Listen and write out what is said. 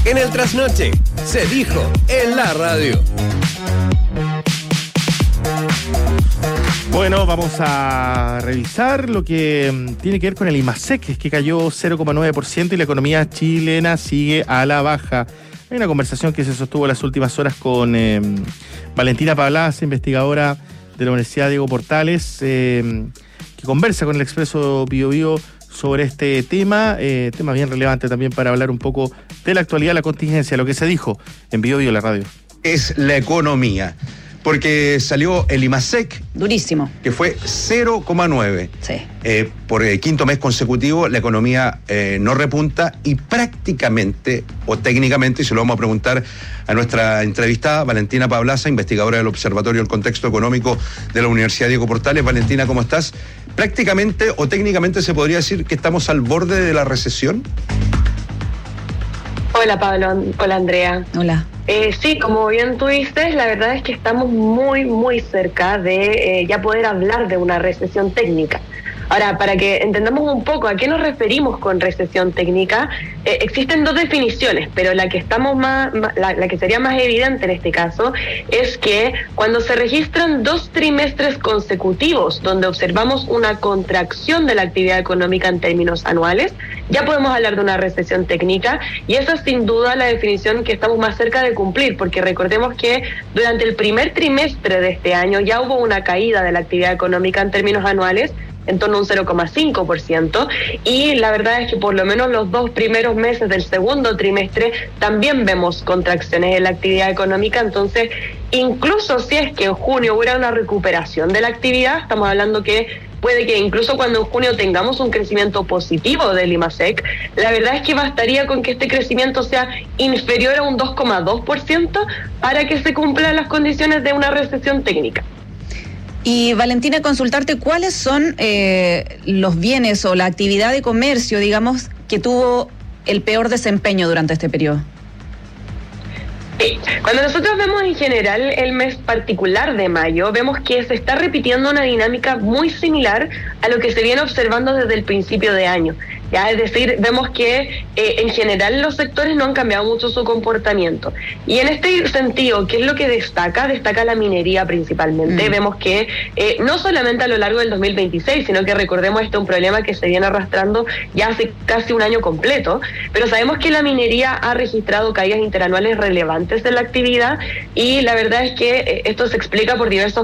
En el trasnoche, se dijo en la radio. Bueno, vamos a revisar lo que tiene que ver con el IMASEC, que cayó 0,9% y la economía chilena sigue a la baja. Hay una conversación que se sostuvo en las últimas horas con Valentina Pablaza, investigadora de la Universidad Diego Portales, que conversa con el Expreso Biobío sobre este tema bien relevante también para hablar un poco de la actualidad, la contingencia, lo que se dijo en Biobío, la radio. Es la economía, porque salió el IMASEC. Durísimo. Que fue 0,9. Sí. Por el quinto mes consecutivo, la economía no repunta y prácticamente, o técnicamente, y se lo vamos a preguntar a nuestra entrevistada, Valentina Pablaza, investigadora del Observatorio del Contexto Económico de la Universidad Diego Portales. Valentina, ¿cómo estás? Prácticamente o técnicamente se podría decir que estamos al borde de la recesión. Hola Pablo, hola Andrea. Hola. Sí, como bien tú dices, la verdad es que estamos muy cerca de ya poder hablar de una recesión técnica. Ahora, para que entendamos un poco a qué nos referimos con recesión técnica, existen dos definiciones, pero la que estamos la que sería más evidente en este caso es que cuando se registran 2 trimestres consecutivos donde observamos una contracción de la actividad económica en términos anuales, ya podemos hablar de una recesión técnica, y esa es sin duda la definición que estamos más cerca de cumplir, porque recordemos que durante el primer trimestre de este año ya hubo una caída de la actividad económica en términos anuales en torno a un 0,5%, y la verdad es que por lo menos los 2 primeros meses del segundo trimestre también vemos contracciones en la actividad económica. Entonces, incluso si es que en junio hubiera una recuperación de la actividad, estamos hablando que puede que incluso cuando en junio tengamos un crecimiento positivo del IMASEC, la verdad es que bastaría con que este crecimiento sea inferior a un 2,2% para que se cumplan las condiciones de una recesión técnica. Y Valentina, consultarte cuáles son los bienes o la actividad de comercio, digamos, que tuvo el peor desempeño durante este periodo. Sí. Cuando nosotros vemos en general el mes particular de mayo, vemos que se está repitiendo una dinámica muy similar a lo que se viene observando desde el principio de año. Ya, es decir, vemos que en general los sectores no han cambiado mucho su comportamiento. Y en este sentido, ¿qué es lo que destaca? Destaca la minería principalmente. Vemos que no solamente a lo largo del 2026, sino que recordemos este es un problema que se viene arrastrando ya hace casi un año completo, pero sabemos que la minería ha registrado caídas interanuales relevantes de la actividad, y la verdad es que esto se explica por diversos